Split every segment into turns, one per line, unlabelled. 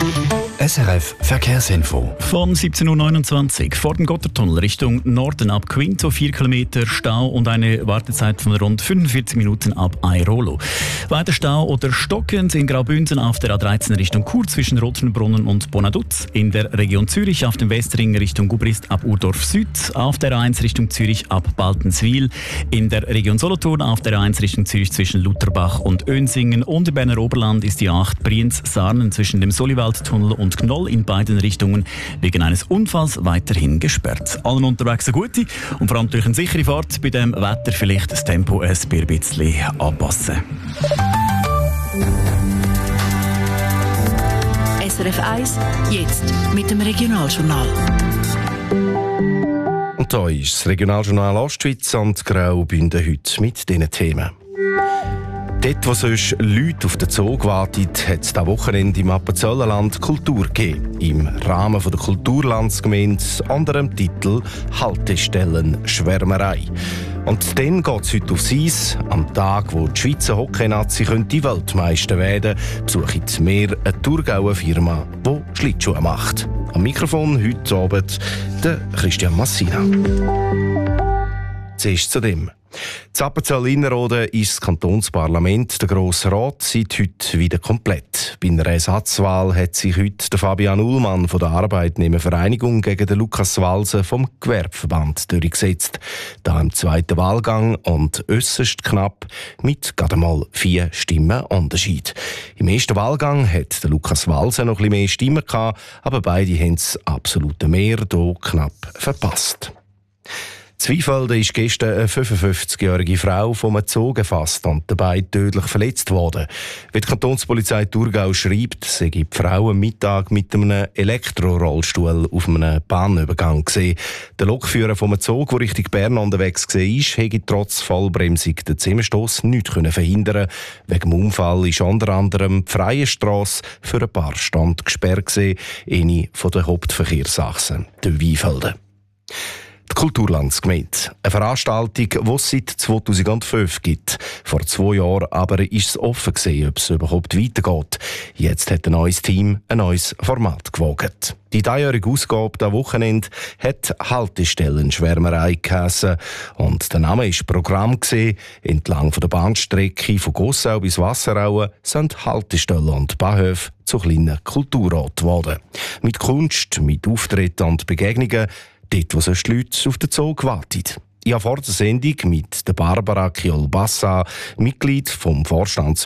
SRF Verkehrsinfo.
Von 17.29 Uhr vor dem Gotthardtunnel Richtung Norden ab Quinto 4 Kilometer Stau und eine Wartezeit von rund 45 Minuten ab Airolo. Weiter Stau oder stockend in Graubünden auf der A13 Richtung Chur zwischen Rothenbrunnen und Bonaduz. In der Region Zürich auf dem Westring Richtung Gubrist ab Urdorf Süd. Auf der A1 Richtung Zürich ab Baltenswil. In der Region Solothurn auf der A1 Richtung Zürich zwischen Lutherbach und Önsingen. Und im Berner Oberland ist die A8 Brienz-Sarnen zwischen dem Soliwaldtunnel und Knoll in beiden Richtungen wegen eines Unfalls weiterhin gesperrt. Allen unterwegs eine gute und vor allem durch eine sichere Fahrt. Bei dem Wetter vielleicht das Tempo ein bisschen anpassen.
SRF 1, jetzt mit dem Regionaljournal.
Und hier ist das Regionaljournal Ostschweiz und Graubünden heute mit diesen Themen. Dort, wo sonst Leute auf den Zug warten, hat es dieses Wochenende im Appenzellerland Kultur gegeben. Im Rahmen der Kulturlandsgemeinde unter dem Titel «Haltestellen Schwärmerei». Und dann geht es heute aufs Eis. Am Tag, wo die Schweizer Hockey-Nazi Weltmeister werden könnte, besucht mehr eine Thurgauer Firma, die Schlittschuhe macht. Am Mikrofon heute Abend der Christian Massina. Zuerst zu dem. In Appenzell-Innerrhoden ist das Kantonsparlament, der Grosse Rat, seit heute wieder komplett. Bei einer Ersatzwahl hat sich heute der Fabian Ullmann von der Arbeitnehmervereinigung gegen den Lukas Walser vom Gewerbeverband durchgesetzt. Da im zweiten Wahlgang und äusserst knapp mit gerade mal 4 Stimmen Unterschied. Im ersten Wahlgang hat der Lukas Walser noch ein bisschen mehr Stimmen gehabt, aber beide haben das absolute Mehr hier knapp verpasst. Zweifelden ist gestern eine 55-jährige Frau vom Zug gefasst und dabei tödlich verletzt worden. Wie die Kantonspolizei Thurgau schreibt, sei die Frau am Mittag mit einem Elektrorollstuhl auf einem Bahnübergang gesehen. Der Lokführer vom Zug, der Richtung Bern unterwegs war, hätte trotz Vollbremsung den Zusammenstoss nicht verhindern. Wegen dem Unfall ist unter anderem die freie Strasse für ein paar Stunden gesperrt, eine der Hauptverkehrsachsen, der Weinfelden. Die Kulturlandsgemeinde. Eine Veranstaltung, die es seit 2005 gibt. Vor 2 Jahren aber ist es offen gewesen, ob es überhaupt weitergeht. Jetzt hat ein neues Team ein neues Format gewogt. Die dreijährige Ausgabe am Wochenende hat Haltestellen Schwärmerei geheissen. Und der Name war Programm gewesen. Entlang der Bahnstrecke von Gossau bis Wasserauen sind Haltestellen und Bahnhöfe zu kleinen Kulturorten geworden. Mit Kunst, mit Auftritten und Begegnungen, dort, wo sonst die Leute auf den Zug warten. Ich habe vor der Sendung mit der Barbara Kiol-Bassa, Mitglied vom Vorstand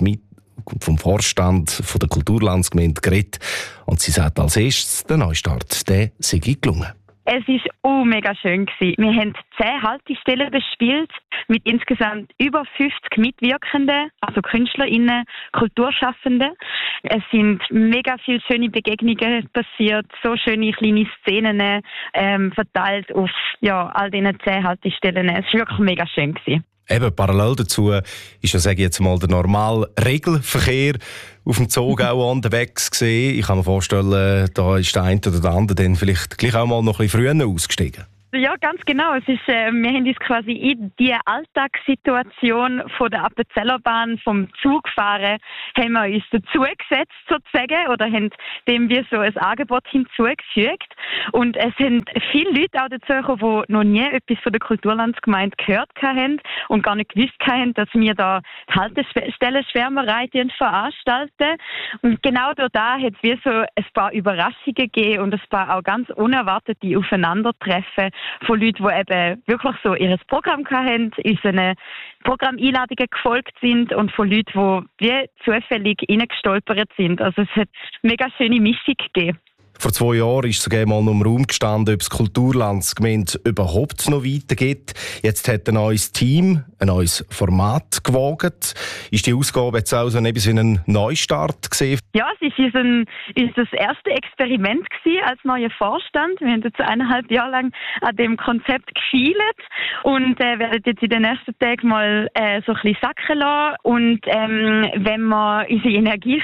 der Kulturlandsgemeinde, geredet. Und sie sagt als erstes, der Neustart, der sei gelungen.
Es war mega schön gewesen. Wir haben 10 Haltestellen bespielt mit insgesamt über 50 Mitwirkenden, also KünstlerInnen, Kulturschaffende. Es sind mega viele schöne Begegnungen passiert, so schöne kleine Szenen verteilt auf all diesen 10 Haltestellen. Es war wirklich mega schön gewesen.
Eben, parallel dazu ist ja, sage ich jetzt mal, der normale Regelverkehr auf dem Zug auch unterwegs gewesen. Ich kann mir vorstellen, da ist der eine oder der andere dann vielleicht gleich auch mal noch ein bisschen früher ausgestiegen.
Ja, ganz genau. Es ist, wir haben uns quasi in die Alltagssituation von der Appenzellerbahn vom Zugfahren haben wir uns dazugesetzt sozusagen oder haben dem wir so ein Angebot hinzugefügt. Und es sind viele Leute auch dazu gekommen, die noch nie etwas von der Kulturlandsgemeinde gehört haben und gar nicht gewusst haben, dass wir da die Haltestellenschwärmerei veranstalten. Und genau da hat es wie so ein paar Überraschungen gegeben und ein paar auch ganz unerwartete Aufeinandertreffen von Leuten, die eben wirklich so ihr Programm hatten, unseren Programmeinladungen gefolgt sind und von Leuten, die wie zufällig reingestolpert sind. Also es hat eine mega schöne Mischung gegeben.
Vor 2 Jahren ist sogar mal noch im Raum gestanden, ob es Kulturlandsgemeinde überhaupt noch weitergeht. Jetzt hat ein neues Team, ein neues Format gewogt. Ist die Ausgabe jetzt auch so ein bisschen ein Neustart gesehen?
Ja, es ist das erste Experiment gewesen als neuer Vorstand. Wir haben jetzt 1,5 Jahre lang an dem Konzept gefeilt und werden jetzt in den nächsten Tagen mal so ein bisschen sacken lassen. Und wenn wir unsere Energie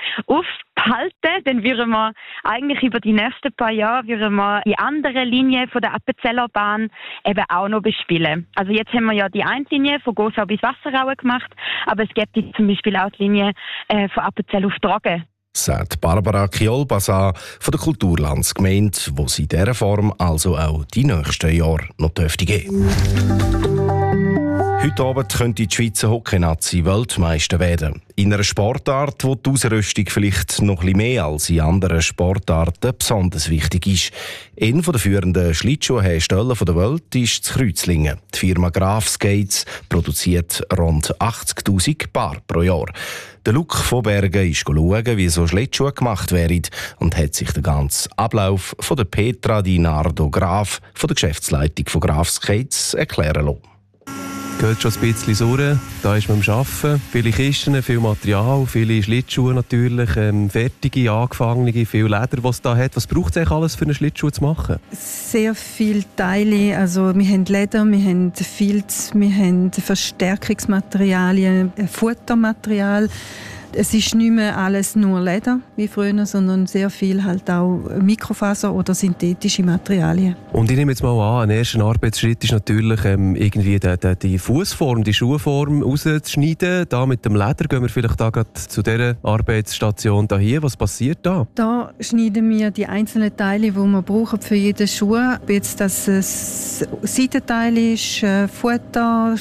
aufhalten, dann würden wir eigentlich über die nächsten paar Jahre die andere Linie von der Appenzellerbahn eben auch noch bespielen. Also jetzt haben wir ja die eine Linie von Gossau bis Wasserauen gemacht, aber es gibt jetzt zum Beispiel auch die Linie von Appenzell auf Dragen.
sagt Barbara Chiolbasa von der Kulturlandsgemeinde, wo sie in dieser Form also auch die nächsten Jahre noch dürfte geben. Heute Abend könnte die Schweizer Hockey-Nazi Weltmeister werden. In einer Sportart, wo die Ausrüstung vielleicht noch ein bisschen mehr als in anderen Sportarten besonders wichtig ist. Einer der führenden Schlittschuhhersteller der Welt ist in Kreuzlingen. Die Firma Graf Skates produziert rund 80'000 Paar pro Jahr. Der Luc von Bergen ist schauen, wie so Schlittschuhe gemacht werden und hat sich den ganzen Ablauf von der Petra Di Nardo Graf von der Geschäftsleitung von Graf Skates erklären lassen.
Geht schon ein bisschen sauer. Da ist man am Arbeiten. Viele Kisten, viel Material, viele Schlittschuhe natürlich, fertige, angefangene, viel Leder, was es da hat. Was braucht es eigentlich alles, für einen Schlittschuh zu machen?
Sehr viele Teile. Also wir haben Leder, wir haben Filz, wir haben Verstärkungsmaterialien, Futtermaterial. Es ist nicht mehr alles nur Leder wie früher, sondern sehr viel halt auch Mikrofaser oder synthetische Materialien.
Und ich nehme jetzt mal an, ein erster Arbeitsschritt ist natürlich irgendwie die Fußform, die Schuhform rauszuschneiden. Da mit dem Leder gehen wir vielleicht da gerade zu dieser Arbeitsstation hier. Was passiert da?
Da schneiden wir die einzelnen Teile, die wir brauchen für jeden Schuh. Ob jetzt das Seitenteil ist, Futter.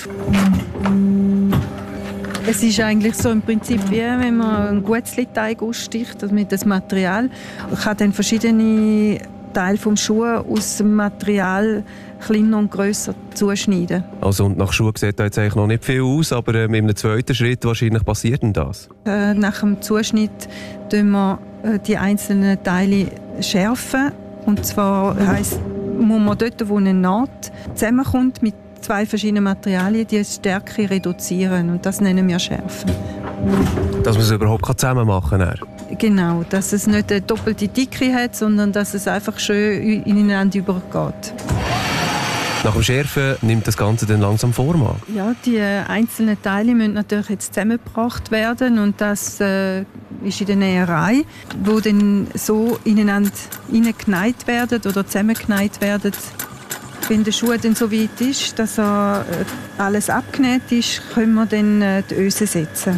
Es ist eigentlich so im Prinzip wie wenn man einen Guetzli-Teig aussticht, also mit das Material. Man kann dann verschiedene Teile des Schuhs aus dem Material kleiner und grösser zuschneiden.
Also und nach Schuhen sieht da jetzt eigentlich noch nicht viel aus, aber mit einem zweiten Schritt wahrscheinlich passiert denn das?
Nach dem Zuschnitt schärfen wir die einzelnen Teile schärfen. Und zwar heisst, muss man dort, wo eine Naht zusammenkommt, mit zwei verschiedenen Materialien, die Stärke reduzieren. Und das nennen wir Schärfen.
Dass man es überhaupt zusammen machen kann?
Genau, dass es nicht eine doppelte Dicke hat, sondern dass es einfach schön ineinander übergeht.
Nach dem Schärfen nimmt das Ganze dann langsam Form an? Ja,
die einzelnen Teile müssen natürlich jetzt zusammengebracht werden und das ist in der Näherei, wo dann so ineinander hineingeknallt werden oder zusammengeknallt werden. Wenn der Schuh dann so weit ist, dass alles abgenäht ist, können wir dann die Öse setzen.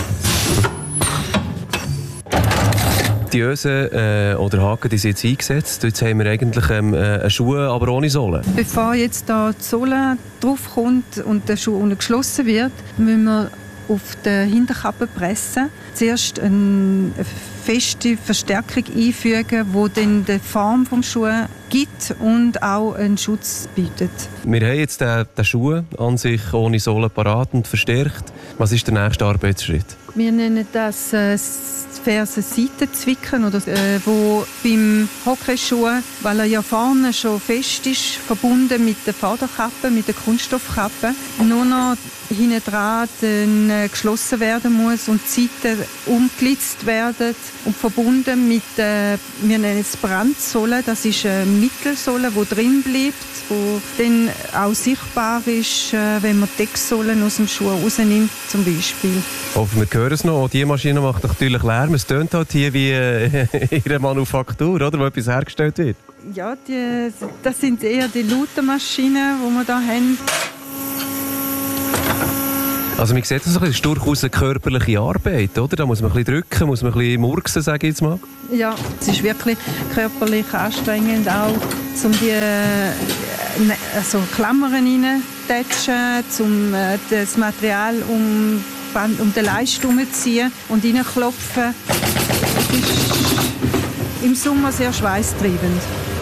Die Öse oder Haken die sind jetzt eingesetzt. Jetzt haben wir eigentlich einen Schuh, aber ohne Sohle.
Bevor jetzt da die Sohle draufkommt und der Schuh unten geschlossen wird, müssen wir auf der Hinterkappe pressen. Zuerst eine feste Verstärkung einfügen, die dann die Form des Schuhs gibt und auch einen Schutz bietet.
Wir haben jetzt den Schuh an sich ohne Sohle parat und verstärkt. Was ist der nächste Arbeitsschritt?
Wir nennen das Ferse Seitenzwicken, oder wo beim Hockeyschuh, weil er ja vorne schon fest ist, verbunden mit der Vorderkappe, mit der Kunststoffkappe, nur noch hinten dran geschlossen werden muss und die Seiten umgelitzt werden und verbunden mit, wir nennen es Brandsohle, das ist eine Mittelsohle, die drin bleibt, die dann auch sichtbar ist, wenn man die Decksohlen aus dem Schuh rausnimmt, zum Beispiel.
Hoffen wir hören es noch. Die Maschine macht natürlich Lärm. Es tönt halt hier wie in einer Manufaktur, oder, wo etwas hergestellt wird.
Ja, das sind eher die lauten Maschinen, die wir hier haben.
Also man sieht, das ist durchaus eine körperliche Arbeit, oder? Da muss man ein bisschen drücken, muss man ein bisschen murksen, sage ich jetzt mal.
Ja, es ist wirklich körperlich anstrengend, auch um die Klammern reinzutatschen, um das Material um den Leist herumzuziehen und reinklopfen. Es ist im Sommer sehr schweißtreibend.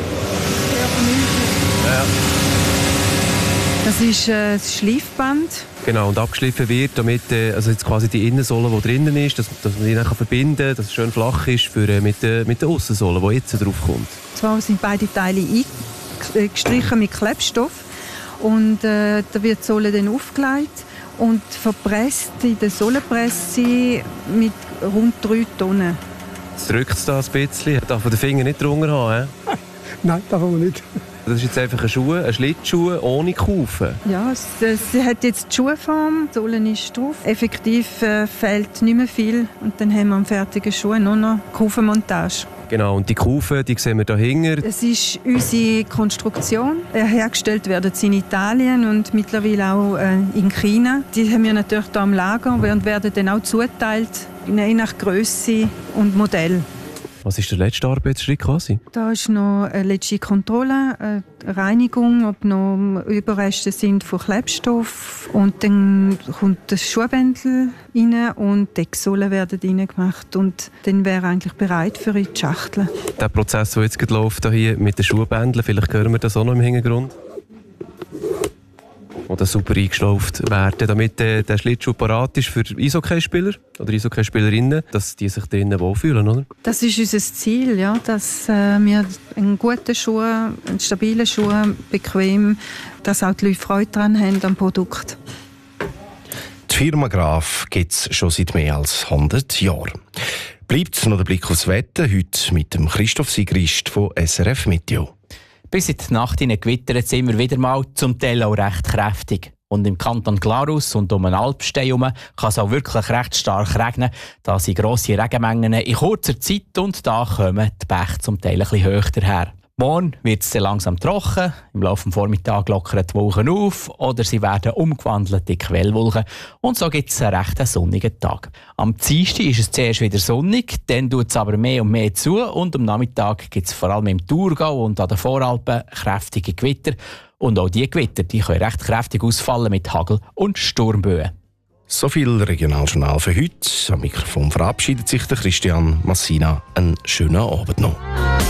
Ja.
Das ist das Schleifband.
Genau, und abgeschliffen wird, damit also jetzt quasi die Innensohle, die drinnen ist, dass man die dann verbinden kann, dass es schön flach ist mit der Aussensohle, die jetzt drauf kommt.
Zwar sind beide Teile gestrichen mit Klebstoff und da wird die Sohle dann aufgelegt und verpresst in der Sohlenpresse mit rund 3 Tonnen.
Jetzt drückt es da ein bisschen. Darf man den Finger nicht drunter haben?
Nein, darf man nicht.
Das ist jetzt einfach ein Schlittschuh ohne Kufen.
Ja, sie hat jetzt die Schuhform, die Sohle ist drauf. Effektiv fehlt nicht mehr viel und dann haben wir einen fertigen Schuh, nur noch Kufenmontage.
Genau, und die Kufen, die sehen wir da hinten.
Es ist unsere Konstruktion. Hergestellt werden sie in Italien und mittlerweile auch in China. Die haben wir natürlich hier am Lager und werden dann auch zugeteilt je nach Grösse und Modell.
Was ist der letzte Arbeitsschritt quasi?
Da ist noch eine letzte Kontrolle, eine Reinigung, ob noch Überreste sind von Klebstoff. Und dann kommt das Schuhbändel rein und die Decksohlen werden reingemacht. Und dann wäre eigentlich bereit für die Schachtel. Der
Prozess, der jetzt läuft hier mit den Schuhbändeln, vielleicht hören wir das auch noch im Hintergrund. Oder super eingeschlauft werden, damit der Schlittschuh parat ist für Eishockeyspieler oder Eishockeyspielerinnen, dass die sich drinnen wohlfühlen, oder?
Das ist unser Ziel, ja, dass wir einen guten Schuh, einen stabilen Schuh, bequem, dass auch die Leute Freude daran haben am Produkt.
Die Firma Graf gibt es schon seit mehr als 100 Jahren. Bleibt noch der Blick aufs Wetter, heute mit dem Christoph Sigrist von SRF Meteo.
Bis in die Nacht gewittert sind wir wieder mal, zum Teil auch recht kräftig. Und im Kanton Glarus und um den Alpstein herum kann es auch wirklich recht stark regnen. Da sind grosse Regenmengen in kurzer Zeit und da kommen die Bäche zum Teil ein bisschen höher daher. Morgen wird es sehr langsam trocken, im Laufe des Vormittags lockern die Wolken auf oder sie werden umgewandelt in Quellwolken und so gibt es einen recht sonnigen Tag. Am Dienstag ist es zuerst wieder sonnig, dann tut es aber mehr und mehr zu und am Nachmittag gibt es vor allem im Thurgau und an den Voralpen kräftige Gewitter und auch diese Gewitter die können recht kräftig ausfallen mit Hagel und Sturmböen.
So viel Regionaljournal für heute. Am Mikrofon verabschiedet sich der Christian Massina. Einen schönen Abend noch.